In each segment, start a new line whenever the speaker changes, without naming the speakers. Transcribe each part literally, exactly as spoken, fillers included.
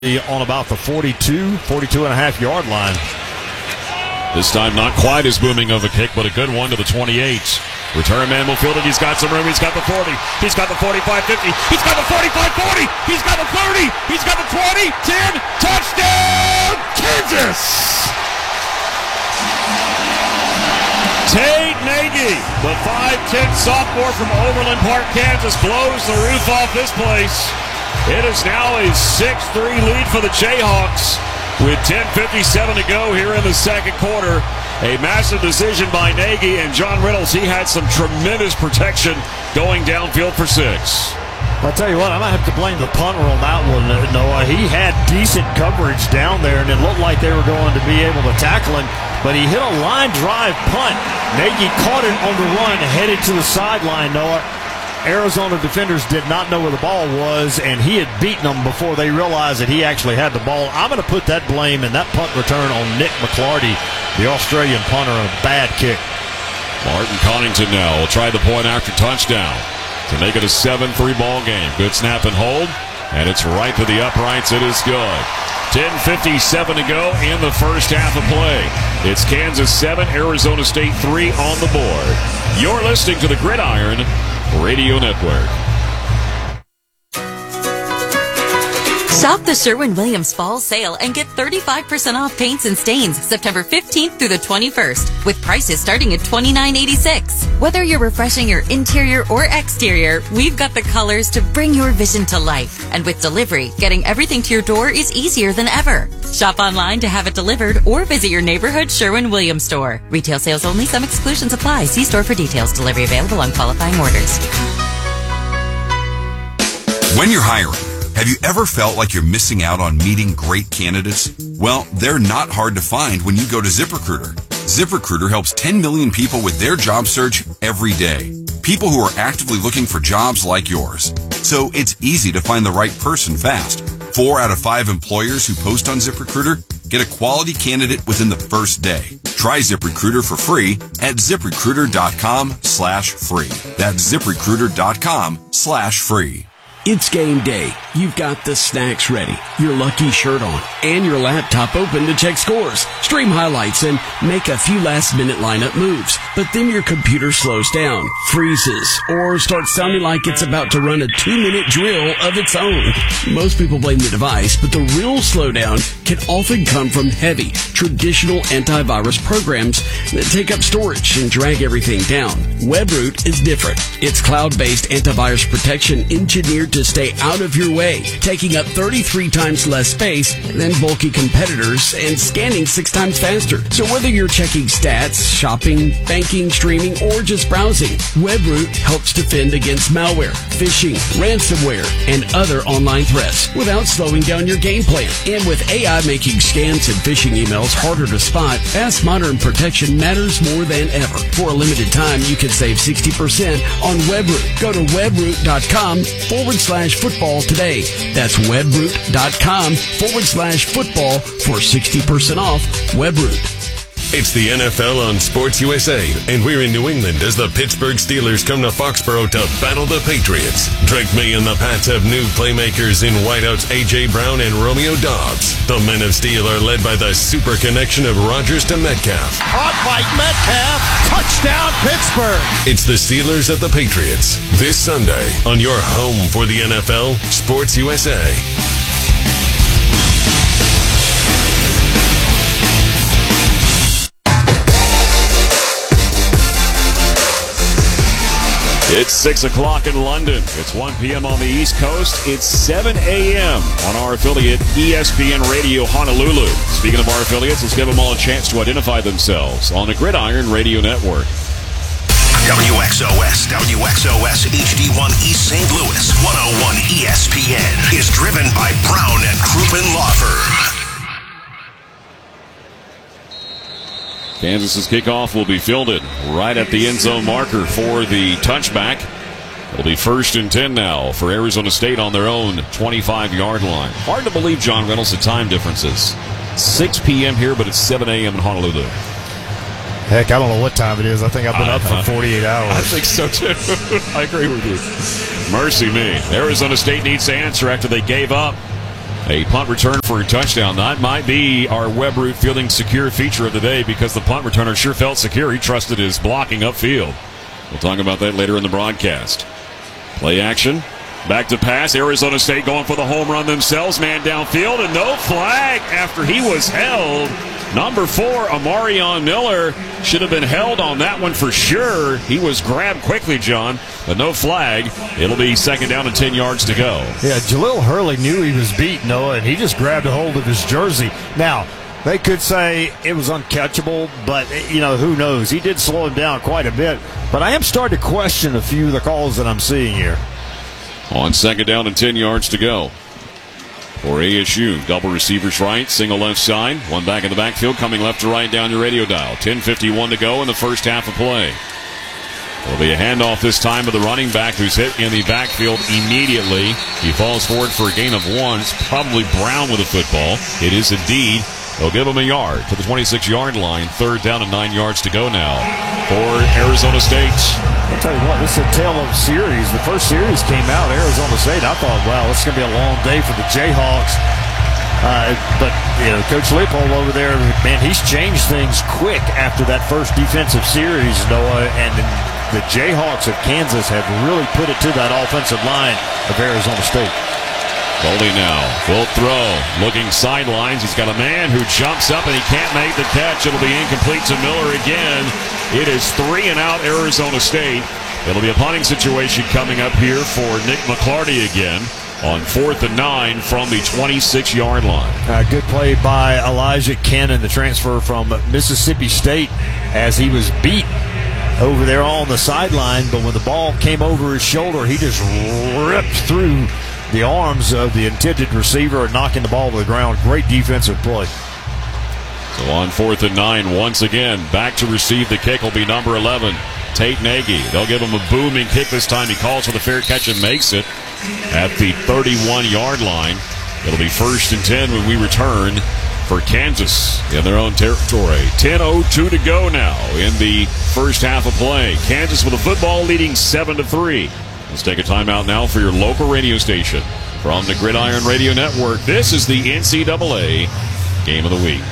on about the forty-two, forty-two and a half yard line.
This time not quite as booming of a kick, but a good one to the twenty-eight. Return man will field it. He's got some room. He's got the forty. He's got the forty-five fifty. He's got the forty-five forty. He's got the thirty. He's got the twenty. ten. Touchdown, Kansas! Tate Nagy, the five ten sophomore from Overland Park, Kansas, blows the roof off this place. It is now a six three lead for the Jayhawks with ten fifty-seven to go here in the second quarter. A massive decision by Nagy, and John Reynolds, he had some tremendous protection going downfield for six.
I'll tell you what, I might have to blame the punter on that one, Noah. He had decent coverage down there, and it looked like they were going to be able to tackle him, but he hit a line drive punt. Nagy caught it on the run, headed to the sideline, Noah. Arizona defenders did not know where the ball was, and he had beaten them before they realized that he actually had the ball. I'm going to put that blame and that punt return on Nick McClarty, the Australian punter, on a bad kick.
Martin Connington now will try the point after touchdown to make it a seven three ball game. Good snap and hold, and it's right to the uprights. It is good. ten fifty-seven to go in the first half of play. It's Kansas seven, Arizona State three on the board. You're listening to the Gridiron Radio Network.
Shop the Sherwin-Williams Fall Sale and get thirty-five percent off paints and stains September fifteenth through the twenty-first, with prices starting at twenty-nine eighty-six. Whether you're refreshing your interior or exterior, we've got the colors to bring your vision to life. And with delivery, getting everything to your door is easier than ever. Shop online to have it delivered or visit your neighborhood Sherwin-Williams store. Retail sales only. Some exclusions apply. See store for details. Delivery available on qualifying orders.
When you're hiring, have you ever felt like you're missing out on meeting great candidates? Well, they're not hard to find when you go to ZipRecruiter. ZipRecruiter helps ten million people with their job search every day. People who are actively looking for jobs like yours. So it's easy to find the right person fast. Four out of five employers who post on ZipRecruiter get a quality candidate within the first day. Try ZipRecruiter for free at ZipRecruiter.com slash free. That's ZipRecruiter.com slash free.
It's game day. You've got the snacks ready, your lucky shirt on, and your laptop open to check scores, stream highlights, and make a few last-minute lineup moves. But then your computer slows down, freezes, or starts sounding like it's about to run a two-minute drill of its own. Most people blame the device, but the real slowdown can often come from heavy, traditional antivirus programs that take up storage and drag everything down. Webroot is different. It's cloud-based antivirus protection engineered to stay out of your way, taking up thirty-three times less space than bulky competitors and scanning six times faster. So whether you're checking stats, shopping, banking, streaming, or just browsing, Webroot helps defend against malware, phishing, ransomware, and other online threats without slowing down your game plan. And with A I making scams and phishing emails harder to spot, fast modern protection matters more than ever. For a limited time, you can save sixty percent on Webroot. Go to webroot.com forward slash football today. That's webroot.com forward slash football for sixty percent off Webroot.
It's the N F L on Sports U S A, and we're in New England as the Pittsburgh Steelers come to Foxborough to battle the Patriots. Drake May and the Pats have new playmakers in wideouts A J. Brown and Romeo Doubs. The Men of Steel are led by the super connection of Rodgers to Metcalf.
Caught by Metcalf. Touchdown, Pittsburgh.
It's the Steelers at the Patriots this Sunday on your home for the N F L, Sports U S A.
It's six o'clock in London. It's one p.m. on the East Coast. It's seven a.m. on our affiliate E S P N Radio Honolulu. Speaking of our affiliates, let's give them all a chance to identify themselves on the Gridiron Radio Network.
W X O S, W X O S H D one East Saint Louis, one oh one E S P N is driven by Brown and Crouppen Law Firm.
Kansas's kickoff will be fielded right at the end zone marker for the touchback. It'll be first and ten now for Arizona State on their own twenty-five yard line. Hard to believe, John Reynolds, the time differences. six p.m. here, but it's seven a.m. in Honolulu.
Heck, I don't know what time it is. I think I've been uh, up for forty-eight hours.
I think so, too. I agree with you. Mercy me. Arizona State needs to answer after they gave up A punt return for a touchdown. That might be our Web Root Fielding Secure feature of the day because the punt returner sure felt secure. He trusted his blocking upfield. We'll talk about that later in the broadcast. Play action. Back to pass. Arizona State going for the home run themselves. Man downfield and no flag after he was held. Number four, Amarion Miller, should have been held on that one for sure. He was grabbed quickly, John, but no flag. It'll be second down and ten yards to go.
Yeah, Jalil Hurley knew he was beat, Noah, and he just grabbed a hold of his jersey. Now, they could say it was uncatchable, but, you know, who knows? He did slow him down quite a bit. But I am starting to question a few of the calls that I'm seeing here.
On second down and ten yards to go. For A S U, double receivers right, single left side, one back in the backfield, coming left to right down your radio dial. ten fifty-one to go in the first half of play. There'll be a handoff this time to the running back who's hit in the backfield immediately. He falls forward for a gain of one. It's probably Brown with the football. It is indeed. They'll give him a yard to the twenty-six-yard line. Third down and nine yards to go now for Arizona State.
I'll tell you what, this is a tale of a series. The first series came out, Arizona State. I thought, wow, this is going to be a long day for the Jayhawks. Uh, but, you know, Coach Leopold over there, man, he's changed things quick after that first defensive series, Noah. And the Jayhawks of Kansas have really put it to that offensive line of Arizona State.
Goldie now, full throw, looking sidelines. He's got a man who jumps up and he can't make the catch. It'll be incomplete to Miller again. It is three and out Arizona State. It'll be a punting situation coming up here for Nick McClarty again on fourth and nine from the twenty-six-yard line.
Uh, good play by Elijah Cannon, the transfer from Mississippi State, as he was beat over there on the sideline. But when the ball came over his shoulder, he just ripped through the arms of the intended receiver and knocking the ball to the ground. Great defensive play.
So on fourth and nine, once again, back to receive the kick will be number eleven, Tate Nagy. They'll give him a booming kick this time. He calls for the fair catch and makes it at the thirty-one-yard line. It'll be first and ten when we return for Kansas in their own territory. ten oh two to go now in the first half of play. Kansas with the football leading seven to three. Let's take a timeout now for your local radio station. From the Gridiron Radio Network, this is the N C double A Game of the Week.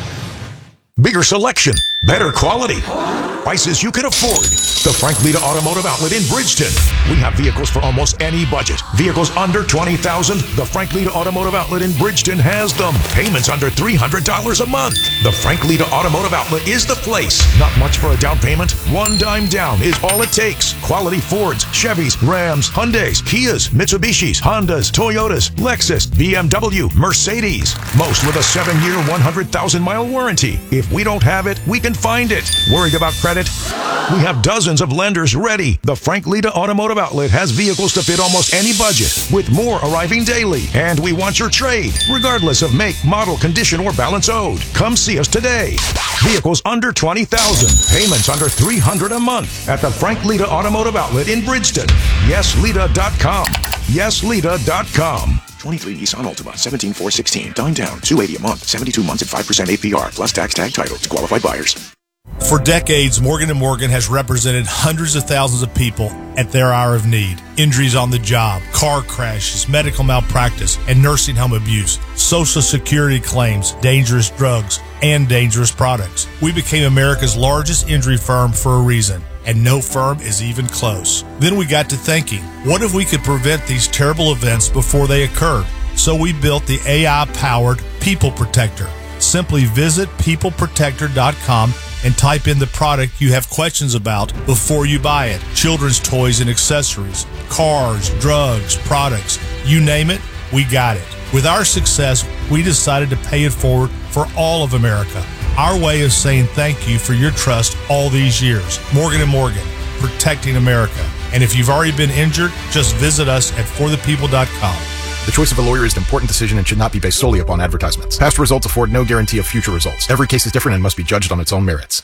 Bigger selection, better quality, prices you can afford. The Frank Lita Automotive Outlet in Bridgeton. We have vehicles for almost any budget. Vehicles under twenty thousand dollars. The Frank Lita Automotive Outlet in Bridgeton has them. Payments under three hundred dollars a month. The Frank Lita Automotive Outlet is the place. Not much for a down payment. One dime down is all it takes. Quality Fords, Chevys, Rams, Hyundais, Kias, Mitsubishis, Hondas, Toyotas, Lexus, B M W, Mercedes. Most with a seven-year, one hundred thousand mile warranty. If we don't have it, we can find it. Worried about credit? We have dozens of lenders ready. The Frank Lita Automotive Outlet has vehicles to fit almost any budget, with more arriving daily. And we want your trade, regardless of make, model, condition, or balance owed. Come see us today. Vehicles under twenty thousand dollars. Payments under three hundred dollars a month at the Frank Lita Automotive Outlet in Bridgeton. yes lita dot com. yes lita dot com.
twenty-three Nissan Altima, seventeen four sixteen. Dine down, two hundred eighty dollars a month, seventy-two months at five percent A P R, plus tax tag title to qualified buyers.
For decades, Morgan and Morgan has represented hundreds of thousands of people at their hour of need. Injuries on the job, car crashes, medical malpractice, and nursing home abuse, Social Security claims, dangerous drugs, and dangerous products. We became America's largest injury firm for a reason, and no firm is even close. Then we got to thinking, what if we could prevent these terrible events before they occur? So we built the A I-powered People Protector. Simply visit people protector dot com and type in the product you have questions about before you buy it. Children's toys and accessories, cars, drugs, products, you name it, we got it. With our success, we decided to pay it forward for all of America. Our way of saying thank you for your trust all these years. Morgan and Morgan, protecting America. And if you've already been injured, just visit us at for the people dot com.
The choice of a lawyer is an important decision and should not be based solely upon advertisements. Past results afford no guarantee of future results. Every case is different and must be judged on its own merits.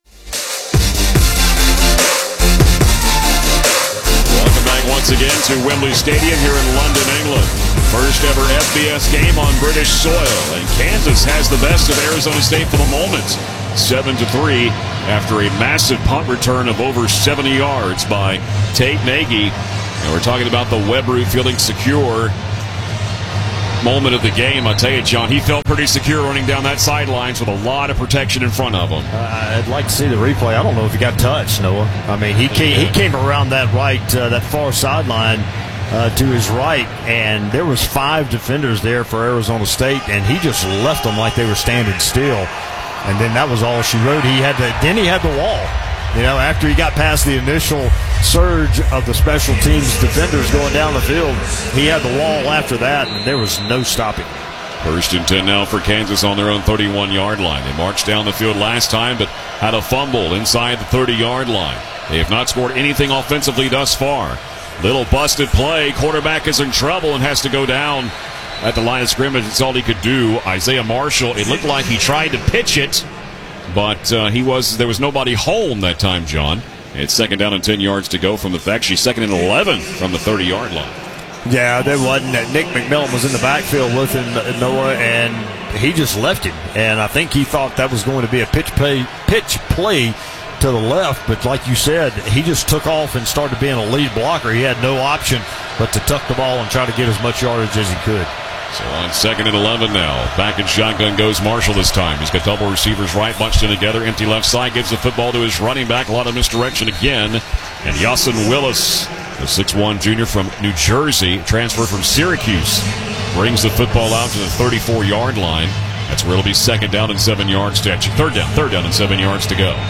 Welcome back once again to Wembley Stadium here in London, England. First ever F B S game on British soil, and Kansas has the best of Arizona State for the moment. seven to three after a massive punt return of over seventy yards by Tate Nagy. And we're talking about the Web Root Fielding Secure moment of the game. I tell you, John, he felt pretty secure running down that sidelines with a lot of protection in front of him.
Uh, I'd like to see the replay. I don't know if he got touched, Noah. I mean, he came, he came around that right, uh, that far sideline uh, to his right, and there was five defenders there for Arizona State, and he just left them like they were standing still. And then that was all she wrote. He had the, then he had the wall. You know, after he got past the initial surge of the special teams defenders going down the field, he had the wall after that, and there was no stopping.
First and ten now for Kansas on their own thirty-one-yard line. They marched down the field last time, but had a fumble inside the thirty-yard line. They have not scored anything offensively thus far. Little busted play. Quarterback is in trouble and has to go down at the line of scrimmage. It's all he could do. Isaiah Marshall, it looked like he tried to pitch it, but uh, he was there was nobody home that time, John. It's second down and ten yards to go from the fact she's second and eleven from the thirty-yard line.
Yeah, there wasn't. Nick McMillan was in the backfield with him, Noah, and he just left him. And I think he thought that was going to be a pitch play, pitch play to the left, but like you said, he just took off and started being a lead blocker. He had no option but to tuck the ball and try to get as much yardage as he could.
So on second and eleven now, back in shotgun goes Marshall this time. He's got double receivers right, bunched in together, empty left side, gives the football to his running back. A lot of misdirection again. And Yasin Willis, the six one junior from New Jersey, transfer from Syracuse, brings the football out to the thirty-four-yard line. That's where it'll be second down and seven yards to third down, third down and seven yards to go.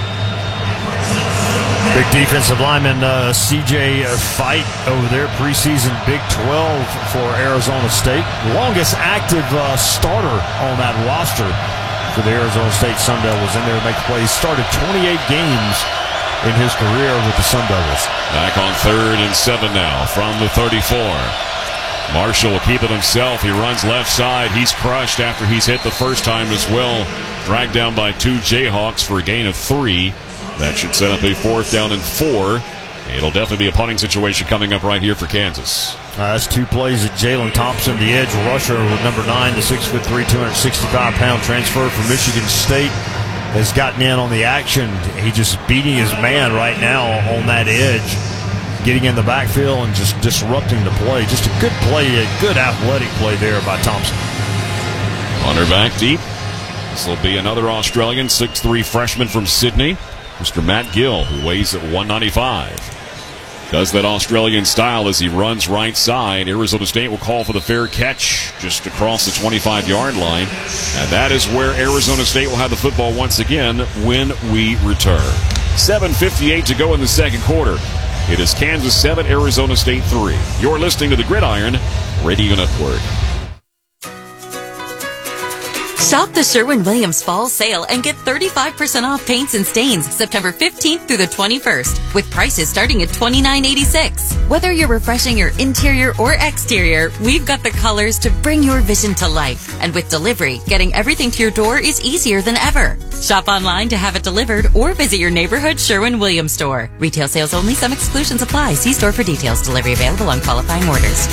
Big defensive lineman uh, C J Fight over there, preseason Big twelve for Arizona State. Longest active uh, starter on that roster for the Arizona State Sun Devils. In there to make the play. He started twenty-eight games in his career with the Sun Devils.
Back on third and seven now from the thirty-four. Marshall will keep it himself. He runs left side. He's crushed after he's hit the first time as well. Dragged down by two Jayhawks for a gain of three. That should set up a fourth down and four. It'll definitely be a punting situation coming up right here for Kansas.
Uh, that's two plays at Jalen Thompson, the edge rusher with number nine, the six foot three, two hundred sixty-five pound transfer from Michigan State, has gotten in on the action. He's just beating his man right now on that edge, getting in the backfield and just disrupting the play. Just a good play, a good athletic play there by Thompson.
Hunter back deep. This will be another Australian, six three freshman from Sydney, Mister Matt Gill, who weighs at one ninety-five. Does that Australian style as he runs right side. Arizona State will call for the fair catch just across the twenty-five-yard line. And that is where Arizona State will have the football once again when we return. seven fifty-eight to go in the second quarter. It is Kansas seven, Arizona State three. You're listening to the Gridiron Radio Network.
Shop the Sherwin-Williams Fall Sale and get thirty-five percent off paints and stains September fifteenth through the twenty-first, with prices starting at twenty-nine eighty-six. Whether you're refreshing your interior or exterior, we've got the colors to bring your vision to life. And with delivery, getting everything to your door is easier than ever. Shop online to have it delivered or visit your neighborhood Sherwin-Williams store. Retail sales only. Some exclusions apply. See store for details. Delivery available on qualifying orders.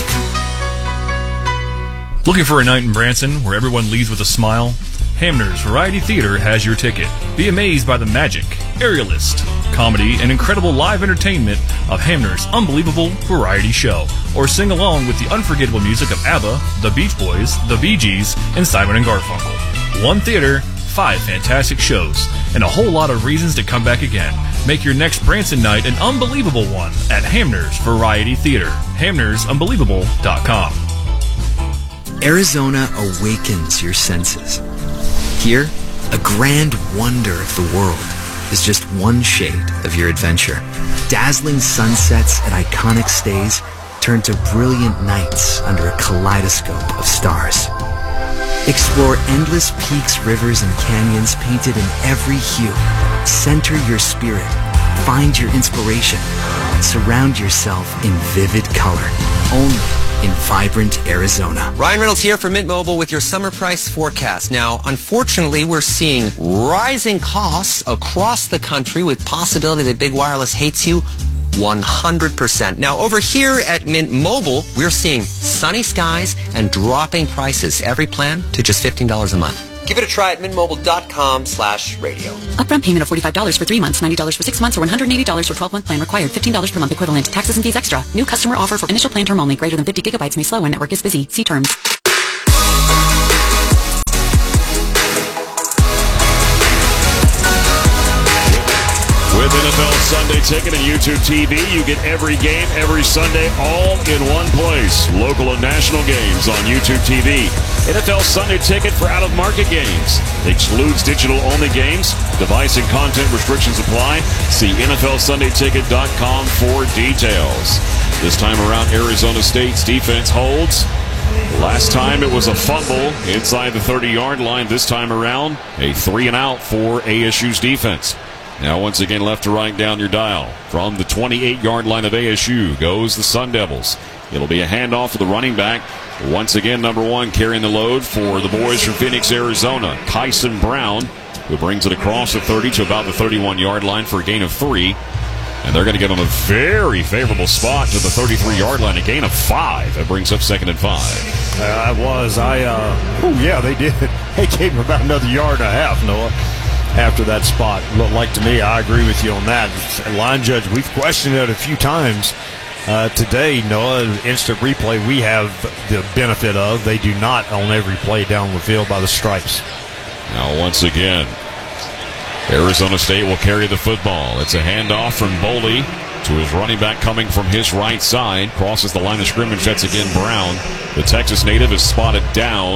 Looking for a night in Branson where everyone leaves with a smile? Hamner's Variety Theater has your ticket. Be amazed by the magic, aerialist, comedy, and incredible live entertainment of Hamner's unbelievable variety show. Or sing along with the unforgettable music of ABBA, the Beach Boys, the Bee Gees, and Simon and Garfunkel. One theater, five fantastic shows, and a whole lot of reasons to come back again. Make your next Branson night an unbelievable one at Hamner's Variety Theater. hamners unbelievable dot com.
Arizona awakens your senses. Here, a grand wonder of the world is just one shade of your adventure. Dazzling sunsets at iconic stays turn to brilliant nights under a kaleidoscope of stars. Explore endless peaks, rivers, and canyons painted in every hue. Center your spirit. Find your inspiration. Surround yourself in vivid color. Only in vibrant Arizona.
Ryan Reynolds here for Mint Mobile with your summer price forecast. Now, unfortunately, we're seeing rising costs across the country with possibility that big wireless hates you one hundred percent. Now, over here at Mint Mobile, we're seeing sunny skies and dropping prices. Every plan to just fifteen dollars a month. Give it a try at mintmobile.com slash radio.
Upfront payment of forty-five dollars for three months, ninety dollars for six months, or one hundred eighty dollars for twelve-month plan required. fifteen dollars per month equivalent. Taxes and fees extra. New customer offer for initial plan term only. Greater than fifty gigabytes may slow when network is busy. See terms.
Ticket and YouTube T V. You get every game, every Sunday, all in one place. Local and national games on YouTube T V. N F L Sunday Ticket for out-of-market games. Excludes digital-only games. Device and content restrictions apply. See N F L Sunday Ticket dot com for details. This time around, Arizona State's defense holds. Last time it was a fumble inside the thirty-yard line. This time around, a three and out for A S U's defense. Now once again left to right down your dial. From the twenty-eight-yard line of A S U goes the Sun Devils. It'll be a handoff to the running back. Once again, number one carrying the load for the boys from Phoenix, Arizona. Kyson Brown, who brings it across the thirty to about the thirty-one-yard line for a gain of three. And they're going to get on a very favorable spot to the thirty-three-yard line, a gain of five. That brings up second and five.
Uh, I was. I, uh, oh, yeah, they did. They gave him about another yard and a half, Noah, after that spot. Looked like to me, I agree with you on that. Line judge, we've questioned it a few times uh, today, Noah. Instant replay we have the benefit of. They do not on every play down the field by the stripes.
Now, once again, Arizona State will carry the football. It's a handoff from Boley to his running back coming from his right side. Crosses the line of scrimmage. That's again Brown. The Texas native is spotted down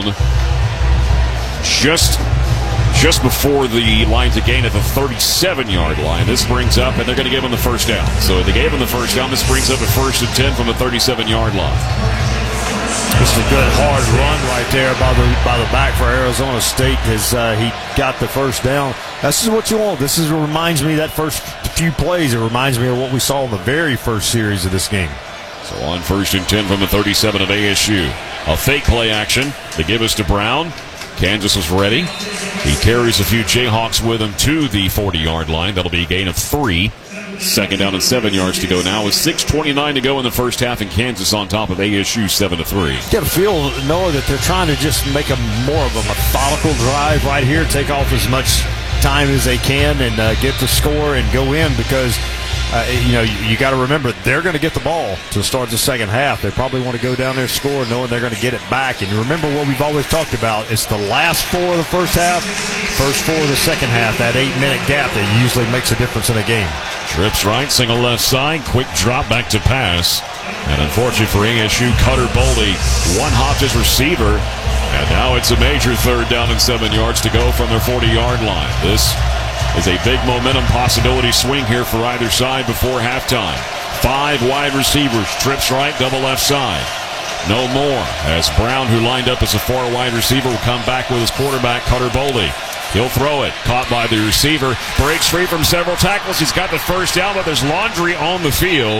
just, just before the line to gain at the thirty-seven-yard line. This brings up, and they're going to give him the first down. So they gave him the first down. This brings up a first and ten from the thirty-seven-yard line.
This is a good hard run right there by the by the back for Arizona State as uh, he got the first down. This is what you want. This is reminds me that first few plays. It reminds me of what we saw in the very first series of this game.
So on first and ten from the thirty-seven of A S U. A fake play action. They give us to Brown. Kansas was ready. He carries a few Jayhawks with him to the forty-yard line. That'll be a gain of three. Second down and seven yards to go now with six twenty-nine to go in the first half, and Kansas on top of A S U seven to three.
You get a feel, Noah, that they're trying to just make a more of a methodical drive right here, take off as much time as they can and uh, get the score and go in because, uh, you know, you, you got to remember they're going to get the ball to start the second half. They probably want to go down there, score, knowing they're going to get it back. And remember what we've always talked about, it's the last four of the first half, first four of the second half, that eight-minute gap that usually makes a difference in a game.
Trips right, single left side, quick drop back to pass. And unfortunately for A S U, Cutter Boley one-hopped his receiver. And now it's a major third down and seven yards to go from their forty-yard line. This is a big momentum possibility swing here for either side before halftime. Five wide receivers, trips right, double left side. No more, as Brown, who lined up as a far wide receiver, will come back with his quarterback, Cutter Boley. He'll throw it. Caught by the receiver. Breaks free from several tackles. He's got the first down, but there's laundry on the field.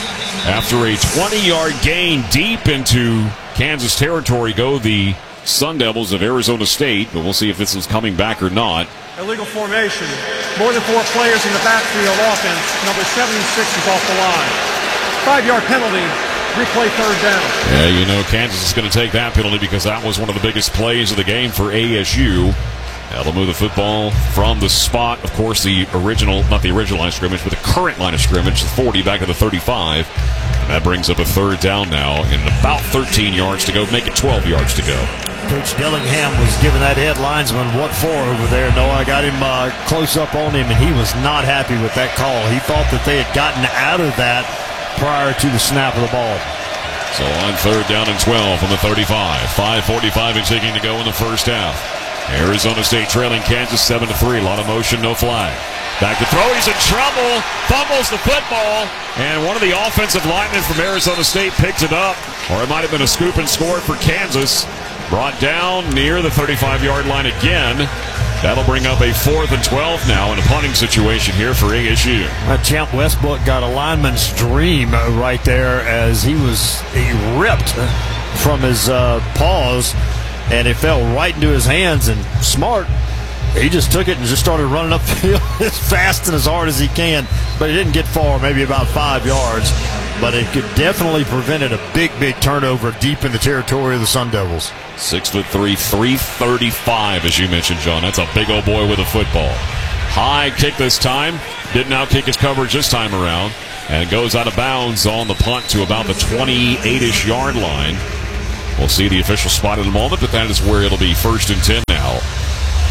After a twenty-yard gain deep into Kansas territory go the Sun Devils of Arizona State, but we'll see if this is coming back or not.
Illegal formation. More than four players in the backfield offense. Number seventy-six is off the line. Five-yard penalty. Replay third down.
Yeah, you know Kansas is going to take that penalty because that was one of the biggest plays of the game for A S U. That'll move the football from the spot, of course, the original, not the original line of scrimmage, but the current line of scrimmage, the forty back to the thirty-five. And that brings up a third down now and about thirteen yards to go, make it twelve yards to go.
Coach Dillingham was giving that head linesman what for over there. No, I got him uh, close up on him, and he was not happy with that call. He thought that they had gotten out of that prior to the snap of the ball.
So on third down and twelve from the thirty-five. five forty-five and ticking to go in the first half. Arizona State trailing Kansas seven to three. A lot of motion, no flag. Back to throw. He's in trouble. Fumbles the football. And one of the offensive linemen from Arizona State picked it up. Or it might have been a scoop and score for Kansas. Brought down near the thirty-five-yard line again. That'll bring up a fourth and twelve now in a punting situation here for A S U.
Uh, Champ Westbrook got a lineman's dream right there as he was he ripped from his uh, paws. And it fell right into his hands, and Smart, he just took it and just started running up the field as fast and as hard as he can. But it didn't get far, maybe about five yards. But it could definitely prevented a big, big turnover deep in the territory of the Sun Devils.
Six foot three, three thirty-five, as you mentioned, John. That's a big old boy with a football. High kick this time. Didn't outkick his coverage this time around. And goes out of bounds on the punt to about the twenty-eight-ish yard line. We'll see the official spot in a moment, but that is where it'll be first and ten now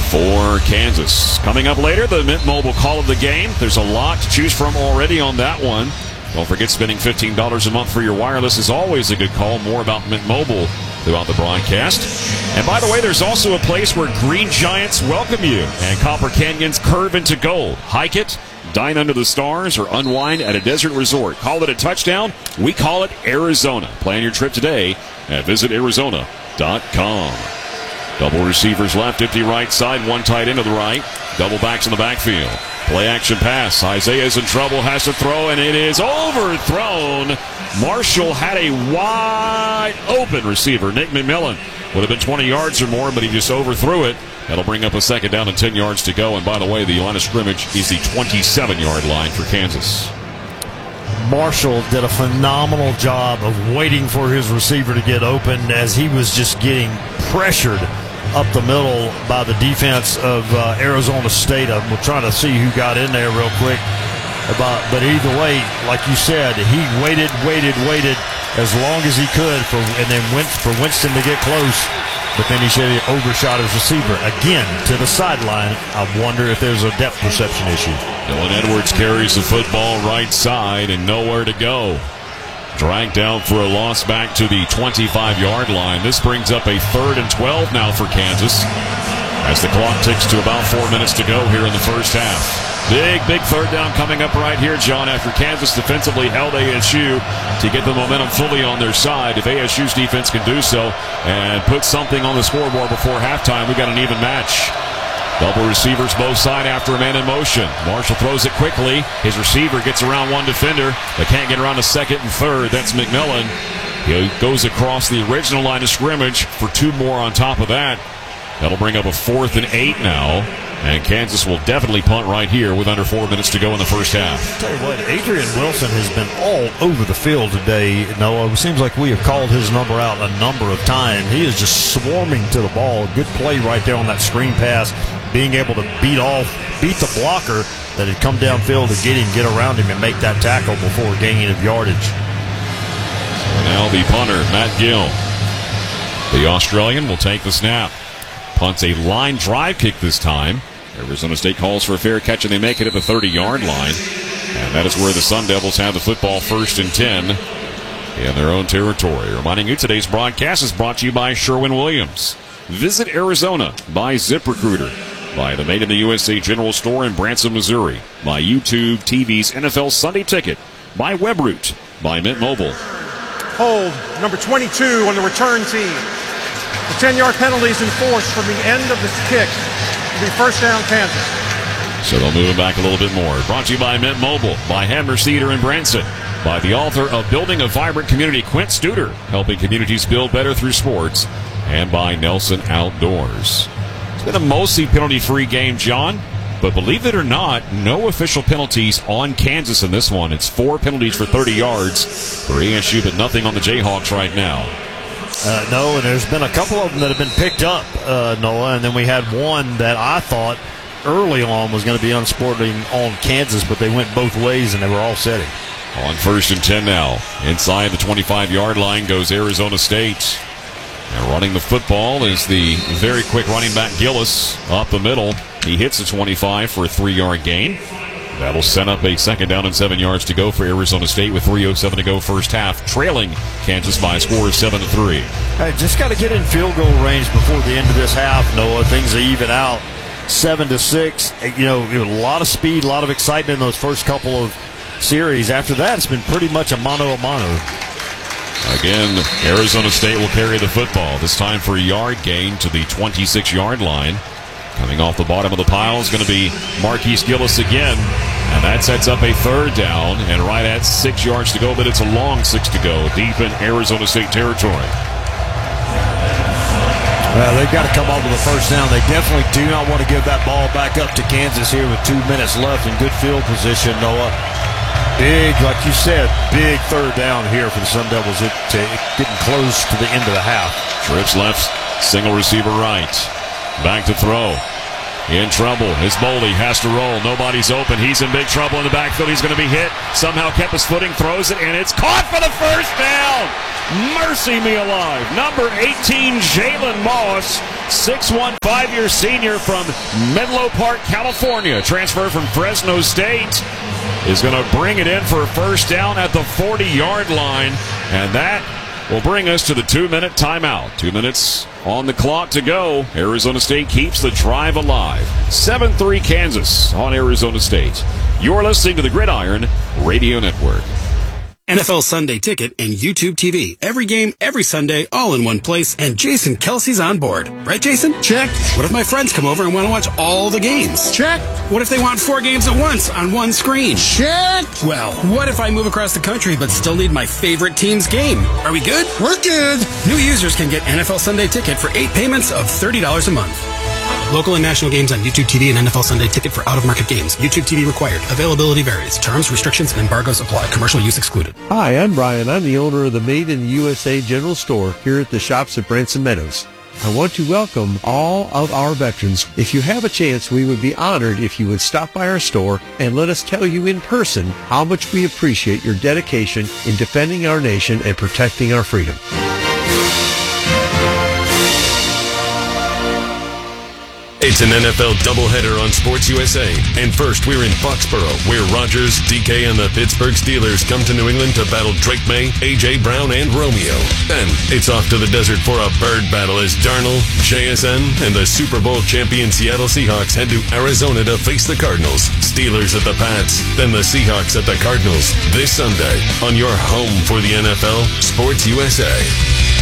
for Kansas. Coming up later, the Mint Mobile call of the game. There's a lot to choose from already on that one. Don't forget, spending fifteen dollars a month for your wireless is always a good call. More about Mint Mobile throughout the broadcast. And by the way, there's also a place where green giants welcome you, and Copper Canyons curve into gold. Hike it, dine under the stars, or unwind at a desert resort. Call it a touchdown. We call it Arizona. Plan your trip today at visit arizona dot com. Double receivers left, empty right side, one tight end to the right. Double backs in the backfield. Play action pass. Isaiah's in trouble, has to throw, and it is overthrown. Marshall had a wide open receiver. Nick McMillan would have been twenty yards or more, but he just overthrew it. That'll bring up a second down and ten yards to go. And by the way, the line of scrimmage is the twenty-seven yard line for Kansas.
Marshall did a phenomenal job of waiting for his receiver to get open as he was just getting pressured up the middle by the defense of uh, Arizona State. I'm trying to see who got in there real quick. About, but either way, like you said, he waited, waited, waited as long as he could for, and then went for Winston to get close. But then he said he overshot his receiver again to the sideline. I wonder if there's a depth perception issue.
Dylan Edwards carries the football right side and nowhere to go. Dragged down for a loss back to the twenty-five yard line. This brings up a third and twelve now for Kansas as the clock ticks to about four minutes to go here in the first half. Big, big third down coming up right here, John, after Kansas defensively held A S U to get the momentum fully on their side. If A S U's defense can do so and put something on the scoreboard before halftime, we got an even match. Double receivers both side after a man in motion. Marshall throws it quickly. His receiver gets around one defender, but can't get around the second and third. That's McMillan. He goes across the original line of scrimmage for two more on top of that. That'll bring up a fourth and eight now. And Kansas will definitely punt right here with under four minutes to go in the first half.
I'll tell you what, Adrian Wilson has been all over the field today. Noah, it seems like we have called his number out a number of times. He is just swarming to the ball. Good play right there on that screen pass. Being able to beat off, beat the blocker that had come downfield to get him, get around him, and make that tackle before gaining of yardage.
So now the punter, Matt Gill. The Australian will take the snap. Punts a line drive kick this time. Arizona State calls for a fair catch, and they make it at the thirty yard line. And that is where the Sun Devils have the football first and ten in their own territory. Reminding you, today's broadcast is brought to you by Sherwin-Williams. Visit Arizona by ZipRecruiter, by the Made in the U S A General Store in Branson, Missouri, by YouTube T V's N F L Sunday Ticket, by WebRoot, by Mint Mobile.
Hold number twenty-two on the return team. The ten yard penalty is enforced from the end of the kick. It'll be first down, Kansas.
So they'll move it back a little bit more. Brought to you by Mint Mobile, by Hammer Cedar in Branson, by the author of Building a Vibrant Community, Quint Studer, helping communities build better through sports, and by Nelson Outdoors. It's been a mostly penalty-free game, John, but believe it or not, no official penalties on Kansas in this one. It's four penalties for thirty yards for A S U, but nothing on the Jayhawks right now.
Uh, no, and there's been a couple of them that have been picked up, uh, Noah, and then we had one that I thought early on was going to be unsporting on Kansas, but they went both ways, and they were all setting.
On first and ten now. Inside the twenty-five yard line goes Arizona State. And running the football is the very quick running back Gillis up the middle. He hits the twenty-five for a three yard gain. That'll set up a second down and seven yards to go for Arizona State with three oh seven to go first half, trailing Kansas by a score of seven to three.
Hey, just got to get in field goal range before the end of this half, Noah. Things are even out. seven to six. You know, a lot of speed, a lot of excitement in those first couple of series. After that, it's been pretty much a mano a mano.
Again, Arizona State will carry the football, this time for a yard gain to the twenty-six yard line. Coming off the bottom of the pile is going to be Marquise Gillis again. And that sets up a third down and right at six yards to go, but it's a long six to go deep in Arizona State territory.
Well, they've got to come up with a first down. They definitely do not want to give that ball back up to Kansas here with two minutes left in good field position, Noah. Big, like you said, big third down here for the Sun Devils. It, uh, getting close to the end of the half.
Trips left, single receiver right. Back to throw. in trouble as Boldy has to roll. Nobody's open. He's in big trouble in the backfield. He's going to be hit. Somehow kept his footing, throws it, and it's caught for the first down. Mercy me alive. Number eighteen, Jalen Moss, six one, five-year senior from Menlo Park, California. Transfer from Fresno State. Is going to bring it in for a first down at the forty-yard line. And that will bring us to the two-minute timeout. Two minutes on the clock to go. Arizona State keeps the drive alive. seven three Kansas on Arizona State. You're listening to the Gridiron Radio Network.
N F L Sunday Ticket and YouTube T V. Every game, every Sunday, all in one place. And Jason Kelsey's on board. Right, Jason? Check. What if my friends come over and want to watch all the games? Check. What if they want four games at once on one screen? Check. Well, what if I move across the country but still need my favorite team's game? Are we good? We're good. New users can get N F L Sunday Ticket for eight payments of thirty dollars a month. Local and national games on YouTube T V and N F L Sunday Ticket for out-of-market games. YouTube T V required. Availability varies. Terms, restrictions, and embargoes apply. Commercial use excluded.
Hi, I'm Brian. I'm the owner of the Made in the U S A General Store here at the shops at Branson Meadows. I want to welcome all of our veterans. If you have a chance, we would be honored if you would stop by our store and let us tell you in person how much we appreciate your dedication in defending our nation and protecting our freedom.
It's an N F L doubleheader on Sports U S A. And first, we're in Foxborough, where Rodgers, D K, and the Pittsburgh Steelers come to New England to battle Drake May, A J. Brown, and Romeo. Then, it's off to the desert for a bird battle as Darnold, J S N, and the Super Bowl champion Seattle Seahawks head to Arizona to face the Cardinals. Steelers at the Pats, then the Seahawks at the Cardinals. This Sunday, on your home for the N F L, Sports U S A.